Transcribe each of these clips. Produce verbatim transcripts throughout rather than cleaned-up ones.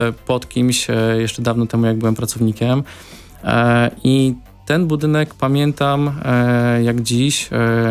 pod kimś jeszcze dawno temu, jak byłem pracownikiem. I ten budynek pamiętam jak dziś.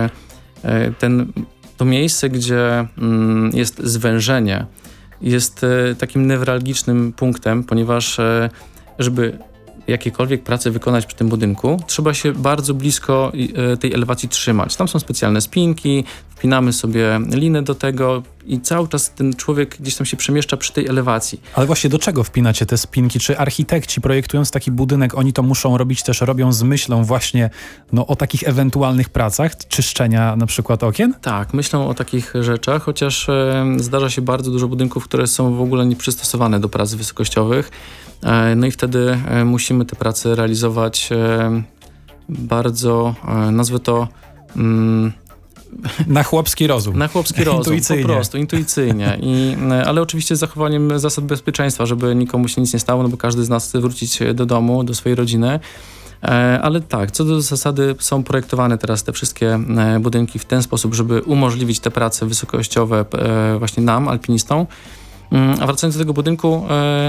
Ten, to miejsce, gdzie jest zwężenie, jest takim newralgicznym punktem, ponieważ żeby jakiekolwiek prace wykonać przy tym budynku, trzeba się bardzo blisko tej elewacji trzymać. Tam są specjalne spinki, wpinamy sobie linę do tego i cały czas ten człowiek gdzieś tam się przemieszcza przy tej elewacji. Ale właśnie do czego wpinacie te spinki? Czy architekci, projektując taki budynek, oni to muszą robić też, robią z myślą właśnie no, o takich ewentualnych pracach, czyszczenia na przykład okien? Tak, myślą o takich rzeczach, chociaż e, zdarza się bardzo dużo budynków, które są w ogóle nieprzystosowane do prac wysokościowych. E, no i wtedy e, musimy te prace realizować e, bardzo, e, nazwę to... Mm, Na chłopski rozum. Na chłopski rozum, intuicyjnie. Po prostu, intuicyjnie. I, ale oczywiście z zachowaniem zasad bezpieczeństwa, żeby nikomu się nic nie stało, no bo każdy z nas chce wrócić do domu, do swojej rodziny. Ale tak, co do zasady są projektowane teraz te wszystkie budynki w ten sposób, żeby umożliwić te prace wysokościowe właśnie nam, alpinistom. A wracając do tego budynku,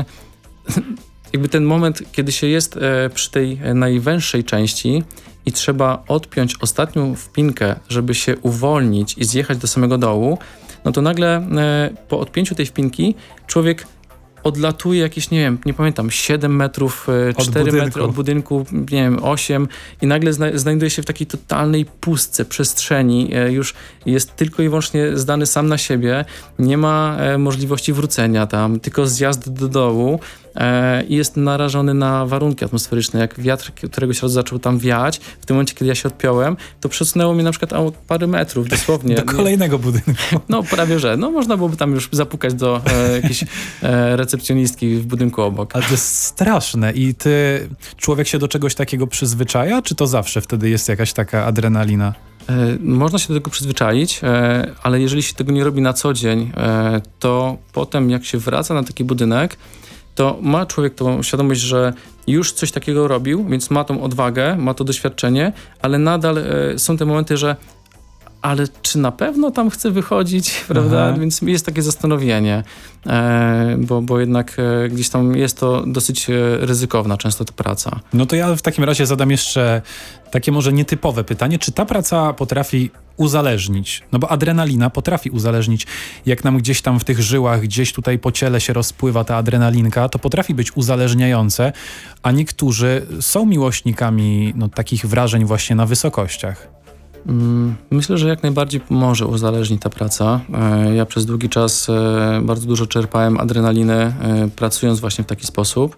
jakby ten moment, kiedy się jest przy tej najwęższej części i trzeba odpiąć ostatnią wpinkę, żeby się uwolnić i zjechać do samego dołu, no to nagle e, po odpięciu tej wpinki człowiek odlatuje jakieś, nie wiem, nie pamiętam, siedem metrów, e, cztery metry od budynku, nie wiem, osiem i nagle zna- znajduje się w takiej totalnej pustce przestrzeni, e, już jest tylko i wyłącznie zdany sam na siebie, nie ma e, możliwości wrócenia tam, tylko zjazd do dołu. I jest narażony na warunki atmosferyczne. Jak wiatr któregoś razu zaczął tam wiać, w tym momencie, kiedy ja się odpiąłem, to przesunęło mnie na przykład o parę metrów, dosłownie. Do kolejnego budynku. No prawie, że. No można byłoby tam już zapukać do e, jakiejś e, recepcjonistki w budynku obok. Ale to jest straszne. I ty, człowiek się do czegoś takiego przyzwyczaja, czy to zawsze wtedy jest jakaś taka adrenalina? E, można się do tego przyzwyczaić, e, ale jeżeli się tego nie robi na co dzień, e, to potem jak się wraca na taki budynek, to ma człowiek tą świadomość, że już coś takiego robił, więc ma tą odwagę, ma to doświadczenie, ale nadal e, są te momenty, że ale czy na pewno tam chce wychodzić, prawda? Aha. Więc jest takie zastanowienie, e, bo, bo jednak e, gdzieś tam jest to dosyć e, ryzykowna często ta praca. No to ja w takim razie zadam jeszcze takie może nietypowe pytanie. Czy ta praca potrafi uzależnić? No bo adrenalina potrafi uzależnić. Jak nam gdzieś tam w tych żyłach, gdzieś tutaj po ciele się rozpływa ta adrenalinka, to potrafi być uzależniające, a niektórzy są miłośnikami no, takich wrażeń właśnie na wysokościach. Myślę, że jak najbardziej może uzależnić ta praca. Ja przez długi czas bardzo dużo czerpałem adrenaliny, pracując właśnie w taki sposób.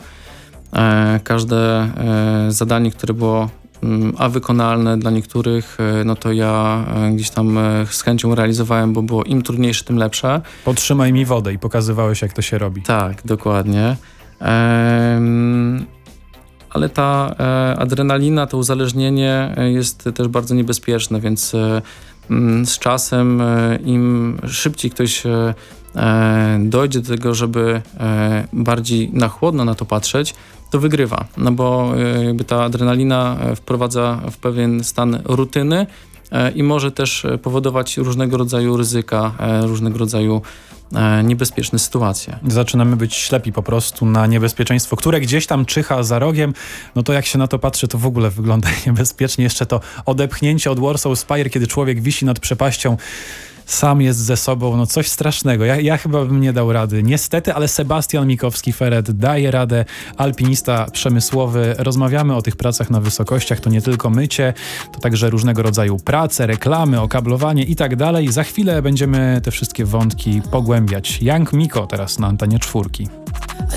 Każde zadanie, które było a wykonalne dla niektórych, no to ja gdzieś tam z chęcią realizowałem, bo było im trudniejsze, tym lepsze. Podtrzymaj mi wodę i pokazywałeś, jak to się robi. Tak, dokładnie. Ehm... Ale ta e, adrenalina, to uzależnienie jest też bardzo niebezpieczne, więc e, m, z czasem e, im szybciej ktoś e, dojdzie do tego, żeby e, bardziej na chłodno na to patrzeć, to wygrywa. No bo e, jakby ta adrenalina wprowadza w pewien stan rutyny e, i może też powodować różnego rodzaju ryzyka, e, różnego rodzaju niebezpieczne sytuacje. Zaczynamy być ślepi po prostu na niebezpieczeństwo, które gdzieś tam czyha za rogiem. No to jak się na to patrzy, to w ogóle wygląda niebezpiecznie. Jeszcze to odepchnięcie od Warsaw Spire, kiedy człowiek wisi nad przepaścią, sam jest ze sobą, no coś strasznego. Ja, ja chyba bym nie dał rady. Niestety, ale Sebastian Mikowski-Ferret daje radę, alpinista przemysłowy. Rozmawiamy o tych pracach na wysokościach, to nie tylko mycie, to także różnego rodzaju prace, reklamy, okablowanie i tak dalej. Za chwilę będziemy te wszystkie wątki pogłębiać. Young Miko teraz na antenie czwórki.